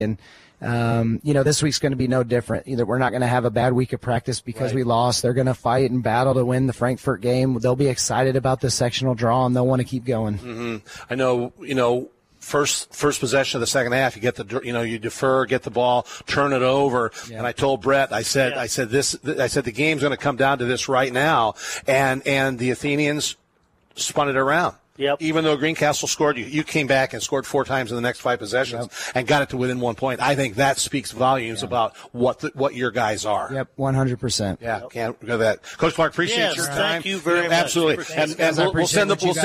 And, this week's going to be no different. Either we're not going to have a bad week of practice because we lost. They're going to fight and battle to win the Frankfort game. They'll be excited about the sectional draw, and they'll want to keep going. Mm-hmm. I know, first possession of the second half, you get you defer, get the ball, turn it over. Yeah. And I told Brett, I said the game's going to come down to this right now. And the Athenians spun it around. Yep. Even though Greencastle scored, you came back and scored 4 times in the next 5 possessions and got it to within 1 point. I think that speaks volumes about what your guys are. Yep, 100%. Yeah, can't go that. Coach Clark, appreciate your time. Thank you very much. Absolutely. And we'll send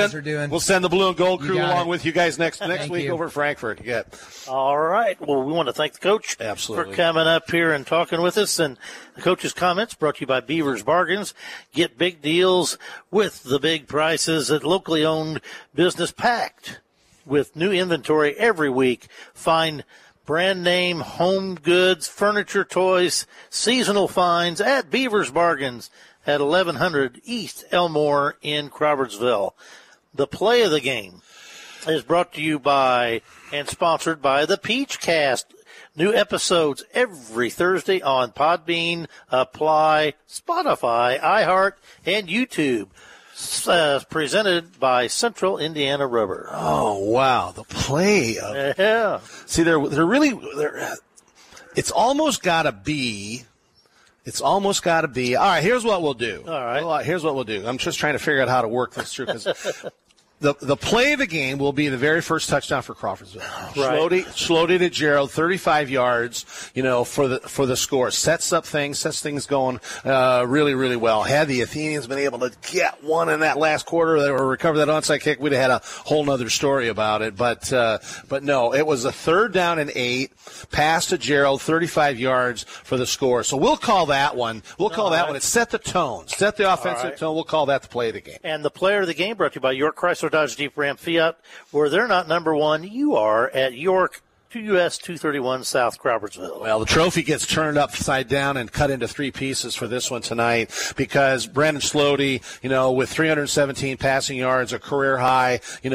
the blue and gold crew along with you guys next week over at Frankfort. Yeah. All right. Well, we want to thank the coach for coming up here and talking with us. And the coach's comments brought to you by Beavers Bargains. Get big deals with the big prices at locally owned business, packed with new inventory every week. Find brand name home goods, furniture, toys, seasonal finds at Beavers Bargains at 1100 East Elmore in Crawfordsville. The play of the game is brought to you by and sponsored by the Peach Cast. New episodes every Thursday on Podbean, Apply, Spotify, iHeart, and YouTube. Presented by Central Indiana Rubber. Oh, wow. The play of... Yeah. See, they're really... It's almost got to be... All right, here's what we'll do. All right. Here's what we'll do. I'm just trying to figure out how to work this through because... The play of the game will be the very first touchdown for Crawfordsville. Right. Slowed to Gerald, 35 yards, for the score. Sets things going really, really well. Had the Athenians been able to get one in that last quarter or recover that onside kick, we'd have had a whole nother story about it. But no, it was a 3rd down and 8, pass to Gerald, 35 yards for the score. So we'll call that one. It set the tone, set the offensive tone. We'll call that the play of the game. And the player of the game brought to you by York Chrysler Dodge Jeep Ram Fiat, where they're not number one, you are at York, US 231 South Crawfordsville. Well, the trophy gets turned upside down and cut into 3 pieces for this one tonight because Brandon Slody, with 317 passing yards, a career high, we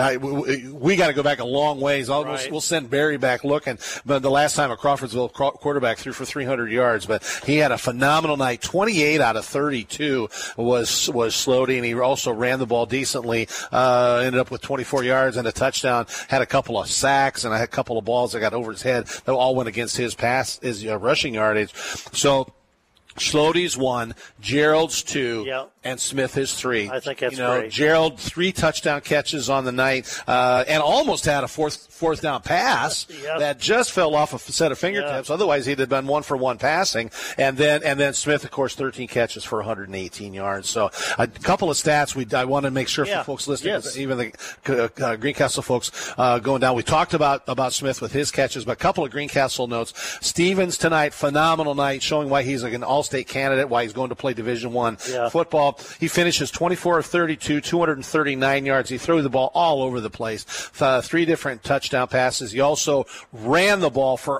got to go back a long ways. We'll send Barry back looking. But the last time a Crawfordsville quarterback threw for 300 yards, but he had a phenomenal night. 28 out of 32 was Slody, and he also ran the ball decently. Ended up with 24 yards and a touchdown. Had a couple of sacks and a couple of balls that got over his head. That all went against his rushing yardage. So Slody's 1, Gerald's 2, and Smith is 3. I think that's great. Gerald 3 touchdown catches on the night, and almost had a fourth down pass that just fell off a set of fingertips. Otherwise, he'd have been 1-for-1 passing. And then Smith, of course, 13 catches for 118 yards. So a couple of stats I want to make sure for folks listening, even the Greencastle folks going down. We talked about Smith with his catches, but a couple of Greencastle notes. Stevens tonight, phenomenal night, showing why he's an all-state candidate, why he's going to play Division I football. He finishes 24 of 32, 239 yards. He threw the ball all over the place. 3 different touchdown passes. He also ran the ball for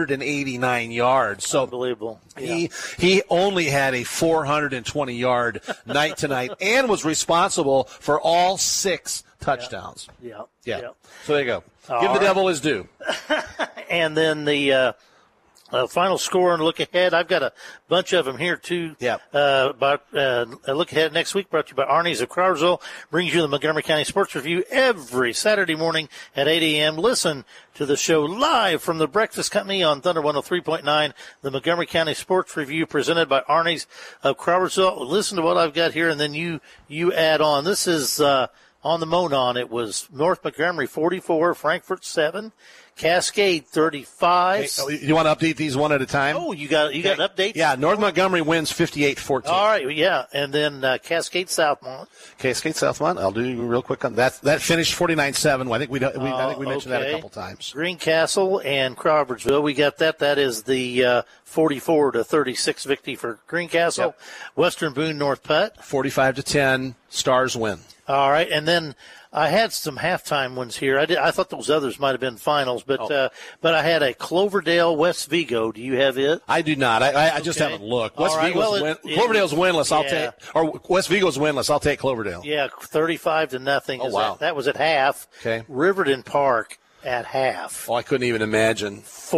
189 yards. So unbelievable. He only had a 420-yard night tonight and was responsible for all 6 touchdowns. Yeah. So there you go. Give the devil his due. And then the final score and look ahead. I've got a bunch of them here, too. Yeah. About a look ahead next week brought to you by Arnie's of Crawfordsville. Brings you the Montgomery County Sports Review every Saturday morning at 8 a.m. Listen to the show live from the Breakfast Company on Thunder 103.9, the Montgomery County Sports Review presented by Arnie's of Crawfordsville. Listen to what I've got here, and then you add on. This is on the Monon. It was North Montgomery 44, Frankfort 7. Cascade 35. Hey, you want to update these one at a time? Oh, you got an update? Yeah, North Montgomery wins 58-14. All right, yeah, and then Cascade Southmont. Cascade Southmont. I'll do real quick on that. That finished 49-7. I think we mentioned that a couple times. Greencastle and Crawfordsville. We got that. That is the 44-36 victory for Greencastle. Yep. Western Boone North Putt 45-10. Stars win. All right, and then I had some halftime ones here. I thought those others might have been finals, but I had a Cloverdale West Vigo. Do you have it? I do not. I just haven't looked. Cloverdale's winless. I'll take, or West Vigo's winless. I'll take Cloverdale. Yeah, 35-0. Oh, wow. That was at half. Okay. Riverton Park at half. Oh, I couldn't even imagine.